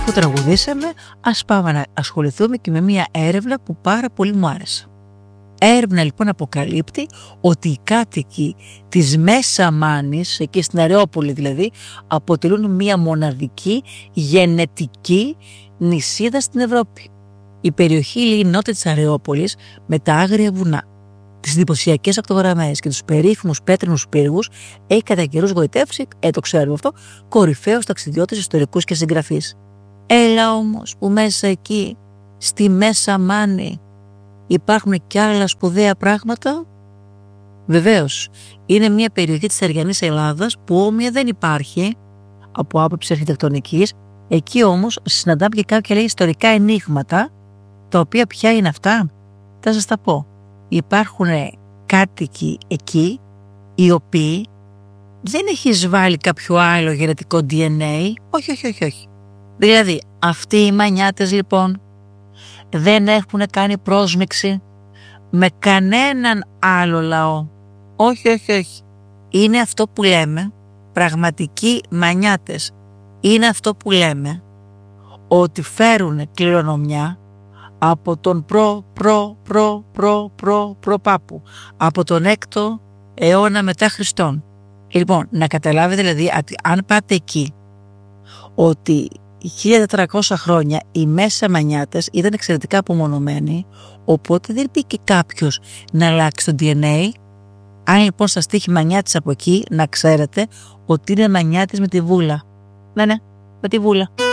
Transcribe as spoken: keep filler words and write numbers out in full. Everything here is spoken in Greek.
αφού τραγουδήσαμε, ας πάμε να ασχοληθούμε και με μια έρευνα που πάρα πολύ μου άρεσε. Έρευνα λοιπόν αποκαλύπτει ότι οι κάτοικοι της Μέσα Μάνης, εκεί στην Αρεόπολη δηλαδή, αποτελούν μια μοναδική γενετική νησίδα στην Ευρώπη. Η περιοχή λέει νότια της Αρεόπολης με τα άγρια βουνά, τις εντυπωσιακές ακτογραμμές και τους περίφημους πέτρινους πύργους έχει κατά καιρούς γοητεύσει, ε, το ξέρουμε αυτό, κορυφαίους ταξιδιώτες ιστορικούς και συγγραφείς. Έλα όμως που μέσα εκεί, στη Μέσα Μάνη, υπάρχουν και άλλα σπουδαία πράγματα. Βεβαίως, είναι μια περιοχή της Αριανής Ελλάδας που όμοια δεν υπάρχει από άποψη αρχιτεκτονικής. Εκεί όμως συναντάμε και κάποια λέει ιστορικά ενίγματα, τα οποία ποια είναι αυτά, θα σας τα πω. Υπάρχουν κάτοικοι εκεί, οι οποίοι δεν έχει βάλει κάποιο άλλο γενετικό ντι εν έι, όχι, όχι, όχι, όχι. Δηλαδή, αυτοί οι μανιάτες λοιπόν δεν έχουν κάνει πρόσμιξη με κανέναν άλλο λαό. Όχι, όχι, όχι. Είναι αυτό που λέμε πραγματικοί μανιάτες. Είναι αυτό που λέμε ότι φέρουν κληρονομιά από τον προ, προ, προ, προ, προ, προ πάπου, από τον έκτο αιώνα μετά Χριστόν. Λοιπόν, να καταλάβετε δηλαδή ότι αν πάτε εκεί, ότι χίλια τετρακόσια χρόνια οι Μέσα Μανιάτες ήταν εξαιρετικά απομονωμένοι, οπότε δεν μπήκε κάποιος να αλλάξει το ντι εν έι. Αν λοιπόν σας τύχει μανιάτης από εκεί, να ξέρετε ότι είναι μανιάτης με τη βούλα. Ναι, ναι, με τη βούλα.